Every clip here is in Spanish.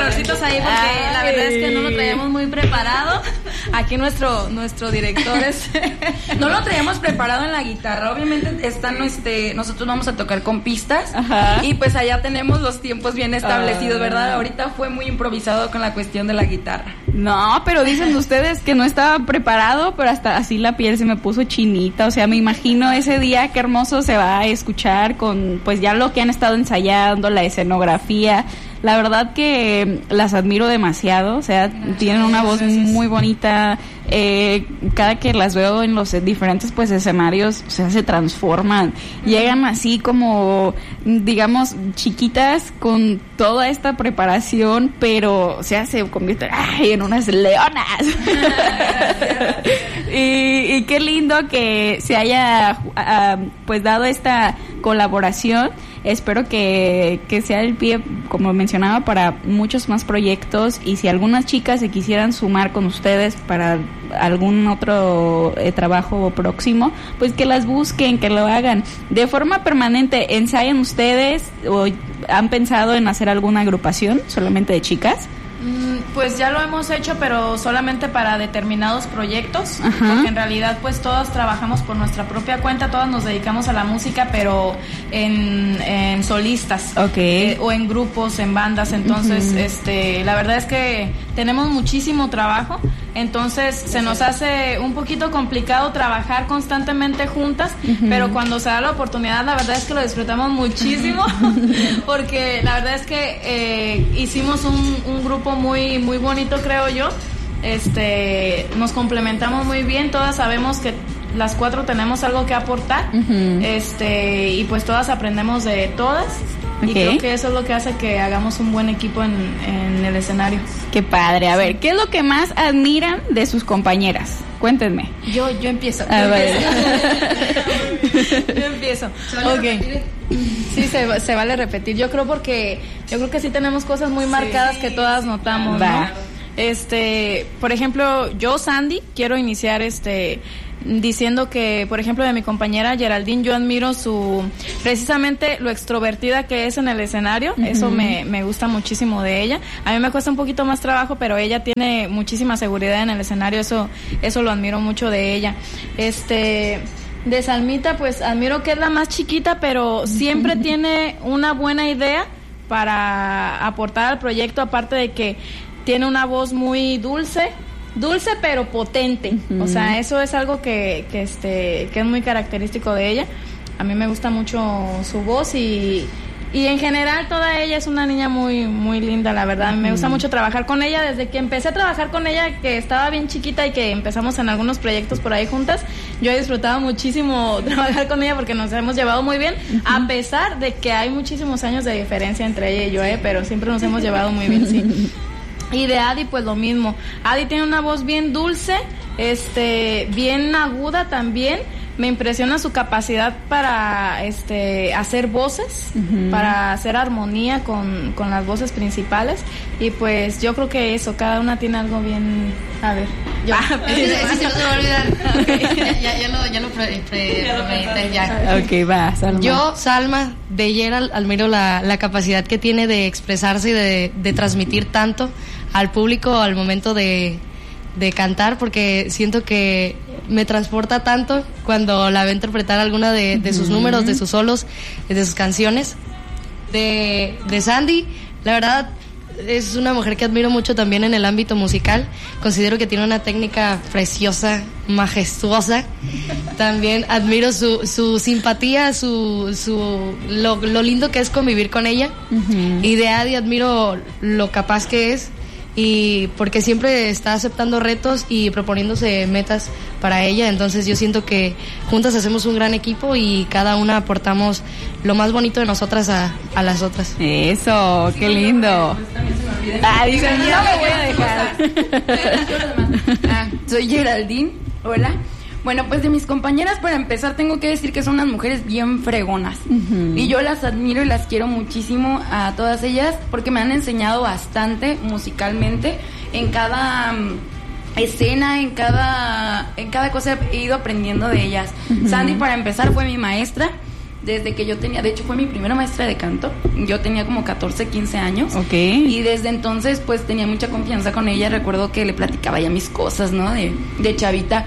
colorcitos ahí porque la verdad es que no lo traíamos muy preparado. Aquí nuestro director no lo traíamos preparado en la guitarra. Obviamente nosotros vamos a tocar con pistas. Ajá. Y pues allá tenemos los tiempos bien establecidos, ¿verdad? Ahorita fue muy improvisado con la cuestión de la guitarra. No, pero dicen ustedes que no estaba preparado, pero hasta así la piel se me puso chinita. O sea, me imagino ese día qué hermoso se va a escuchar con pues ya lo que han estado ensayando, la escenografía. La verdad que las admiro demasiado, o sea, tienen una voz muy bonita. Cada que las veo en los diferentes pues escenarios, o sea, se transforman, llegan así como, digamos, chiquitas con toda esta preparación, pero, o sea, se convierten en unas leonas. y qué lindo que se haya pues dado esta colaboración. Espero que sea el pie, como mencionaba, para muchos más proyectos, y si algunas chicas se quisieran sumar con ustedes para algún otro trabajo próximo, pues que las busquen, que lo hagan de forma permanente. ¿Ensayan ustedes o han pensado en hacer alguna agrupación solamente de chicas? Pues ya lo hemos hecho, pero solamente para determinados proyectos. Ajá. Porque en realidad pues todas trabajamos por nuestra propia cuenta, todas nos dedicamos a la música, pero en solistas. Okay. O en grupos, en bandas. Entonces la verdad es que tenemos muchísimo trabajo, entonces se nos hace un poquito complicado trabajar constantemente juntas, pero cuando se da la oportunidad, la verdad es que lo disfrutamos muchísimo, porque la verdad es que hicimos un grupo muy muy bonito, creo yo. Nos complementamos muy bien, todas sabemos que las cuatro tenemos algo que aportar, y pues todas aprendemos de todas. Okay. Y creo que eso es lo que hace que hagamos un buen equipo en el escenario. Qué padre. A ver, ¿qué es lo que más admiran de sus compañeras? Cuéntenme. Yo empiezo. Yo empiezo. Okay. Sí, se vale repetir. Yo creo que sí tenemos cosas muy marcadas que todas notamos, ¿no? Por ejemplo, yo, Sandy, quiero iniciar diciendo que, por ejemplo, de mi compañera Geraldine, yo admiro precisamente lo extrovertida que es en el escenario. Eso me gusta muchísimo de ella. A mí me cuesta un poquito más trabajo, pero ella tiene muchísima seguridad en el escenario. Eso lo admiro mucho de ella. De Salmita, pues admiro que es la más chiquita, pero siempre tiene una buena idea para aportar al proyecto, aparte de que tiene una voz muy dulce pero potente. O sea, eso es algo que es muy característico de ella. A mí me gusta mucho su voz y en general toda ella es una niña muy muy linda, la verdad. Me gusta mucho trabajar con ella. Desde que empecé a trabajar con ella, que estaba bien chiquita y que empezamos en algunos proyectos por ahí juntas, yo he disfrutado muchísimo trabajar con ella porque nos hemos llevado muy bien, a pesar de que hay muchísimos años de diferencia entre ella y yo, pero siempre nos hemos llevado muy bien, sí. Y de Adi, pues lo mismo. Adi tiene una voz bien dulce, bien aguda también. Me impresiona su capacidad para hacer voces, para hacer armonía con las voces principales. Y pues yo creo que eso, cada una tiene algo bien. A ver, yo. Ese se me va a olvidar. Okay. Ya lo premedité ya. Ok, va, Salma. Yo, Salma de Gerald, admiro la capacidad que tiene de expresarse y de transmitir tanto al público al momento de cantar, porque siento que me transporta tanto cuando la veo interpretar alguna de sus números, de sus solos, de sus canciones. De Sandy, la verdad es una mujer que admiro mucho también en el ámbito musical. Considero que tiene una técnica preciosa, majestuosa. También admiro su simpatía, lo lindo que es convivir con ella. Y de Adi admiro lo capaz que es, y porque siempre está aceptando retos y proponiéndose metas para ella. Entonces yo siento que juntas hacemos un gran equipo y cada una aportamos lo más bonito de nosotras a las otras. Eso, qué lindo. Dicen, no me voy a dejar. Soy Geraldine, hola. Bueno, pues de mis compañeras, para empezar, tengo que decir que son unas mujeres bien fregonas. Y yo las admiro y las quiero muchísimo a todas ellas, porque me han enseñado bastante musicalmente. En cada escena, en cada cosa he ido aprendiendo de ellas. Sandy, para empezar, fue mi maestra. desde que yo tenía, de hecho fue mi primera maestra de canto, yo tenía como 14, 15 años. Y desde entonces pues tenía mucha confianza con ella, recuerdo que le platicaba ya mis cosas, ¿no? De chavita.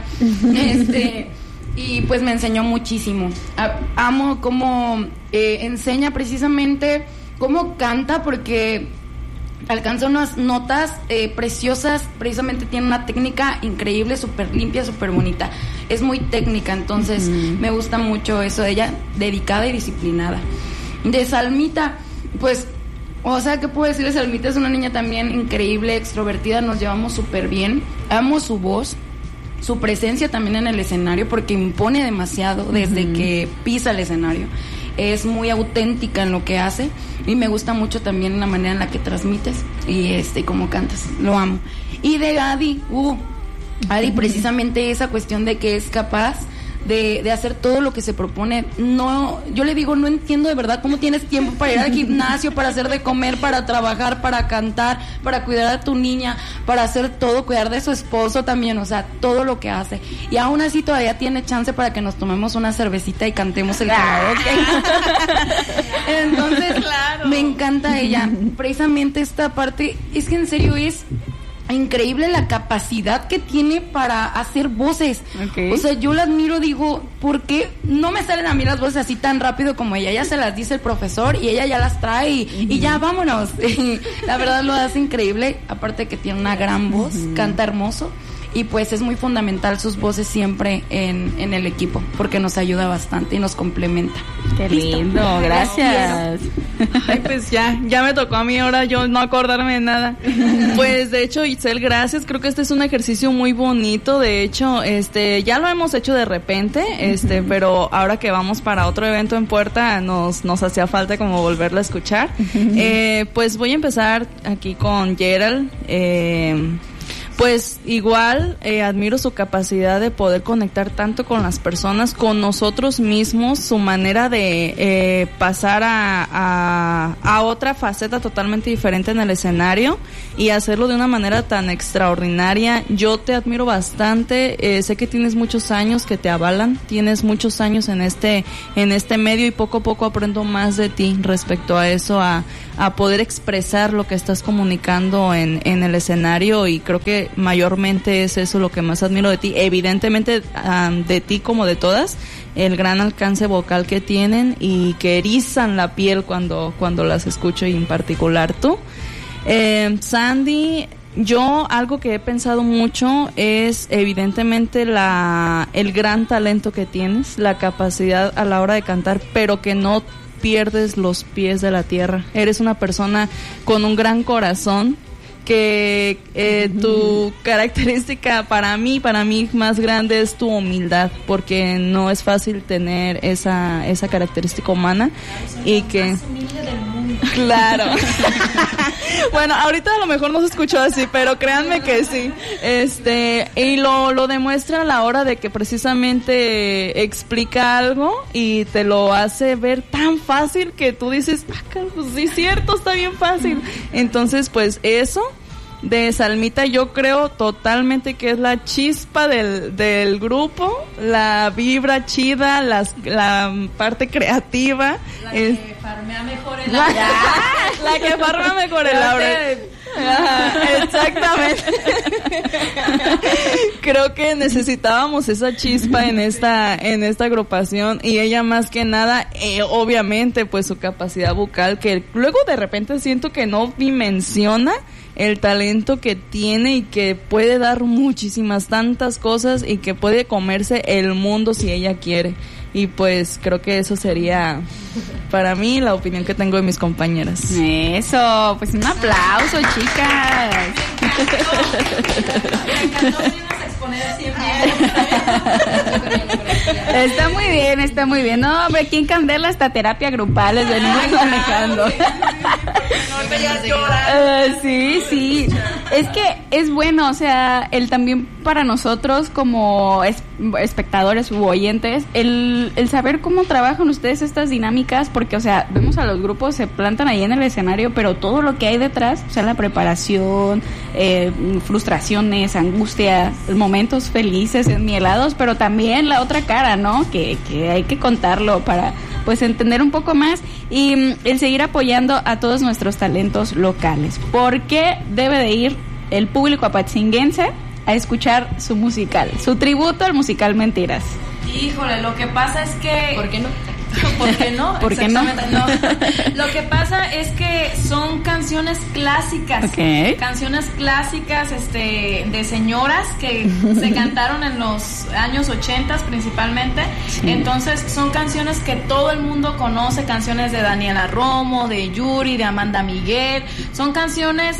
Y pues me enseñó muchísimo. Amo cómo enseña precisamente cómo canta, porque alcanza unas notas preciosas, precisamente tiene una técnica increíble, súper limpia, súper bonita. Es muy técnica, entonces me gusta mucho eso de ella, dedicada y disciplinada. De Salmita, pues, o sea, ¿qué puedo decirle? Salmita es una niña también increíble, extrovertida, nos llevamos súper bien. Amo su voz, su presencia también en el escenario, porque impone demasiado desde que pisa el escenario. Es muy auténtica en lo que hace y me gusta mucho también la manera en la que transmites y cómo cantas. Lo amo. Y de Adi, Adi precisamente esa cuestión de que es capaz de hacer todo lo que se propone. No, yo le digo, no entiendo de verdad cómo tienes tiempo para ir al gimnasio, para hacer de comer, para trabajar, para cantar, para cuidar a tu niña, para hacer todo, cuidar de su esposo también, o sea, todo lo que hace. Y aún así todavía tiene chance para que nos tomemos una cervecita y cantemos el karaoke. Entonces, me encanta ella. Precisamente esta parte, es que en serio es increíble la capacidad que tiene para hacer voces. O sea, yo la admiro, digo, ¿por qué no me salen a mí las voces así tan rápido como ella? Ella se las dice el profesor y ella ya las trae y ya vámonos. La verdad lo hace increíble, aparte que tiene una gran voz, canta hermoso. Y pues es muy fundamental sus voces siempre en el equipo, porque nos ayuda bastante y nos complementa. Qué lindo, gracias. Ay, pues ya me tocó a mí ahora yo no acordarme de nada. Pues de hecho, Itzel, gracias. Creo que este es un ejercicio muy bonito. De hecho, ya lo hemos hecho de repente, pero ahora que vamos para otro evento en Puerta, nos hacía falta como volverlo a escuchar. Pues voy a empezar aquí con Gerald. Pues igual admiro su capacidad de poder conectar tanto con las personas, con nosotros mismos, su manera de pasar a otra faceta totalmente diferente en el escenario y hacerlo de una manera tan extraordinaria. Yo te admiro bastante, sé que tienes muchos años que te avalan, tienes muchos años en este medio y poco a poco aprendo más de ti respecto a eso, a poder expresar lo que estás comunicando en el escenario, y creo que mayormente es eso lo que más admiro de ti. Evidentemente de ti como de todas, el gran alcance vocal que tienen y que erizan la piel cuando las escucho, y en particular tú. Sandy, yo algo que he pensado mucho es evidentemente el gran talento que tienes, la capacidad a la hora de cantar, pero que no pierdes los pies de la tierra. Eres una persona con un gran corazón, que tu característica para mí más grande es tu humildad, porque no es fácil tener esa característica humana y que claro. Bueno, ahorita a lo mejor no se escuchó así, pero créanme que sí. Y lo demuestra a la hora de que precisamente explica algo y te lo hace ver tan fácil que tú dices, pues sí es cierto, está bien fácil. Entonces, pues eso de Salmita yo creo totalmente que es la chispa del grupo, la vibra chida, la parte creativa. La que farmea mejor el aura. La que farmea mejor el aura. Exactamente. Creo que necesitábamos esa chispa en esta agrupación, y ella más que nada, obviamente pues su capacidad vocal, que luego de repente siento que no dimensiona el talento que tiene y que puede dar muchísimas tantas cosas y que puede comerse el mundo si ella quiere. Y pues creo que eso sería para mí la opinión que tengo de mis compañeras. Eso, pues un aplauso, chicas. Está muy bien. No, hombre, aquí en Candela hasta terapia grupal les venimos manejando. Sí. Es que es bueno, o sea, también para nosotros como espectadores u oyentes, el saber cómo trabajan ustedes estas dinámicas, porque, o sea, vemos a los grupos, se plantan ahí en el escenario, pero todo lo que hay detrás, o sea, la preparación, frustraciones, angustia, momentos felices, enmielados, pero también la otra cara, ¿no? Que hay que contarlo para pues entender un poco más y el seguir apoyando a todos nuestros talentos locales. ¿Por qué debe de ir el público apatzinguense a escuchar su musical, su tributo al musical Mentiras? Híjole, lo que pasa es que... ¿Por qué no? ¿Por qué no? ¿Por qué no? No. Lo que pasa es que son canciones clásicas. Okay. Canciones clásicas de señoras que se cantaron en los años 80 principalmente. Sí. Entonces son canciones que todo el mundo conoce, canciones de Daniela Romo, de Yuri, de Amanda Miguel. Son canciones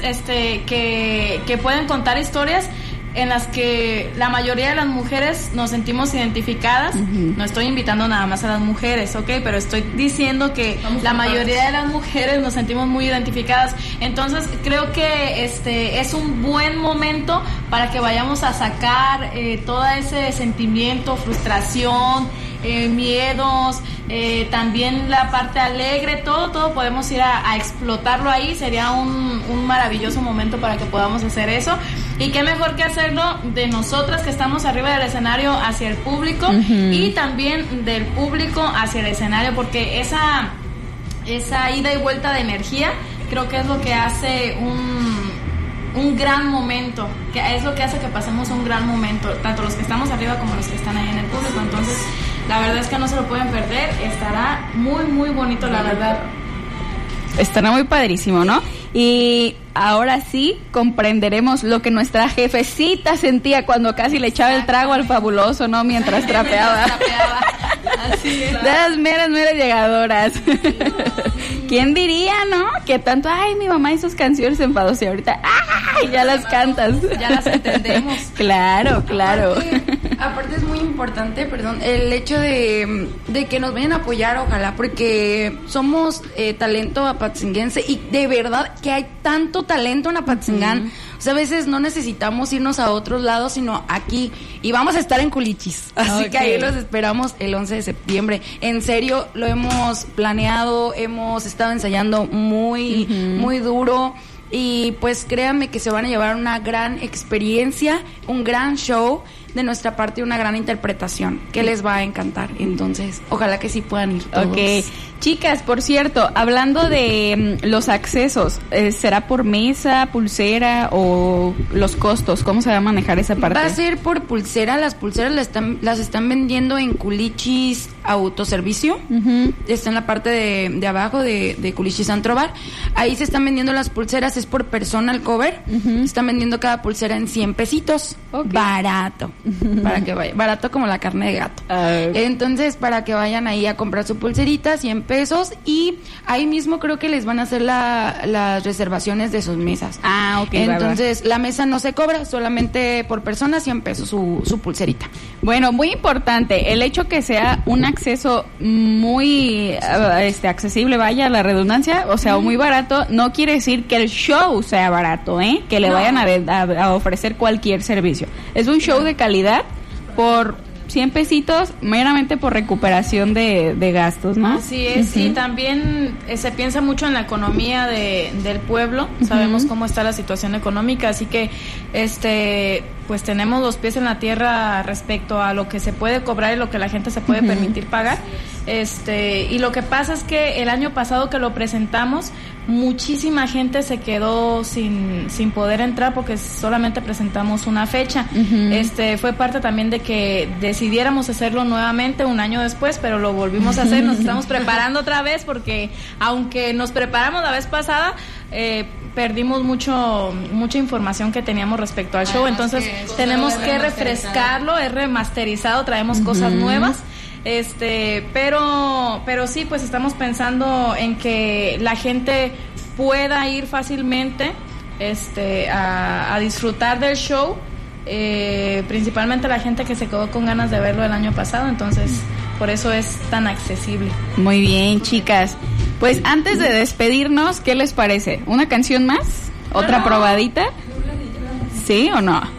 que pueden contar historias en las que la mayoría de las mujeres nos sentimos identificadas. Uh-huh. No estoy invitando nada más a las mujeres, ¿ok? Pero estoy diciendo que la mayoría de las mujeres nos sentimos muy identificadas. Entonces creo que es un buen momento para que vayamos a sacar todo ese sentimiento, frustración, miedos, también la parte alegre, todo podemos ir a explotarlo ahí. Sería un maravilloso momento para que podamos hacer eso. Y qué mejor que hacerlo de nosotras que estamos arriba del escenario hacia el público. Uh-huh. Y también del público hacia el escenario, porque esa ida y vuelta de energía creo que es lo que hace un gran momento, que es lo que hace que pasemos un gran momento, tanto los que estamos arriba como los que están ahí en el público. Entonces la verdad es que no se lo pueden perder, estará muy muy bonito, la verdad. Estará muy padrísimo, ¿no? Y ahora sí comprenderemos lo que nuestra jefecita sentía cuando casi le echaba el trago al fabuloso, ¿no? Mientras trapeaba. Así es. De las meras llegadoras. ¿Quién diría, no? Que tanto, ay, mi mamá y sus canciones enfados y ahorita, ay, ya las cantas. Ya las entendemos. Claro. Aparte es muy importante, el hecho de que nos vayan a apoyar, ojalá, porque somos talento apatzinguense y de verdad que hay tanto talento en Apatzingán. Uh-huh. O sea, a veces no necesitamos irnos a otros lados, sino aquí. Y vamos a estar en Culichis. Así que ahí los esperamos el 11 de septiembre. En serio, lo hemos planeado, hemos estado ensayando muy duro. Y pues créanme que se van a llevar una gran experiencia, un gran show de nuestra parte, una gran interpretación que les va a encantar. Entonces, ojalá que sí puedan ir todos. Ok. Chicas, por cierto, hablando de los accesos, ¿será por mesa, pulsera o los costos? ¿Cómo se va a manejar esa parte? Va a ser por pulsera. Las pulseras las están vendiendo en Culichis Autoservicio. Uh-huh. Está en la parte de abajo de Culichis Santrobar. Ahí se están vendiendo las pulseras, es por persona el cover. Uh-huh. Están vendiendo cada pulsera en 100 pesitos. Okay. Barato. Para que vayan. Barato como la carne de gato. Entonces, para que vayan ahí a comprar su pulserita, 100 pesos, y ahí mismo creo que les van a hacer las reservaciones de sus mesas. Ok. Entonces, la mesa no se cobra, solamente por persona 100 pesos su pulserita. Bueno, muy importante, el hecho que sea un acceso muy accesible, vaya la redundancia, o sea, muy barato, no quiere decir que el show sea barato, que le vayan a ofrecer cualquier servicio. Es un show de calidad por 100 pesitos meramente por recuperación de gastos, ¿no? Así es, y también se piensa mucho en la economía del pueblo. Sabemos cómo está la situación económica, así que pues tenemos los pies en la tierra respecto a lo que se puede cobrar y lo que la gente se puede permitir pagar. Y lo que pasa es que el año pasado que lo presentamos, muchísima gente se quedó sin poder entrar porque solamente presentamos una fecha. Fue parte también de que decidiéramos hacerlo nuevamente un año después, pero lo volvimos a hacer. Nos estamos preparando otra vez porque aunque nos preparamos la vez pasada, perdimos mucha información que teníamos respecto al show. Entonces tenemos que refrescarlo, es remasterizado, traemos cosas nuevas. Pero sí, pues estamos pensando en que la gente pueda ir fácilmente a disfrutar del show, principalmente la gente que se quedó con ganas de verlo el año pasado, entonces por eso es tan accesible. Muy bien, chicas, pues antes de despedirnos, ¿qué les parece? ¿Una canción más? ¿Otra probadita? ¿Sí o no?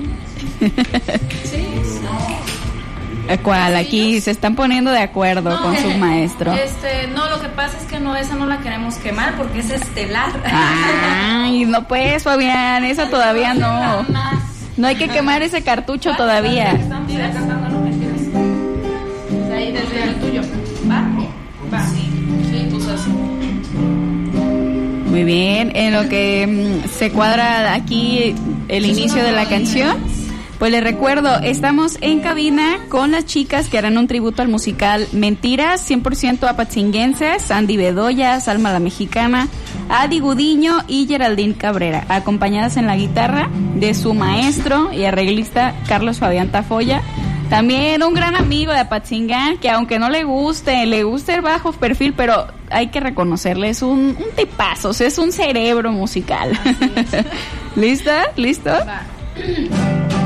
Sí. ¿Cuál? Aquí se están poniendo de acuerdo con su maestro. No, lo que pasa es que esa no la queremos quemar porque es estelar. Ay, no pues, Fabián, esa todavía no. No hay que quemar ese cartucho todavía. Estamos cantando, no mentiras. Ahí desde el tuyo. ¿Va? Muy bien, en lo que se cuadra aquí el inicio de la canción, pues les recuerdo, estamos en cabina con las chicas que harán un tributo al musical Mentiras, 100% apatzinguenses, Sandy Bedoya, Salma la Mexicana, Adi Gudiño y Geraldine Cabrera, acompañadas en la guitarra de su maestro y arreglista Carlos Fabián Tafoya. También un gran amigo de Apatzingán, que aunque no le guste el bajo perfil, pero hay que reconocerle, es un tipazo, o sea, es un cerebro musical. ¿Lista? ¿Listo? Va.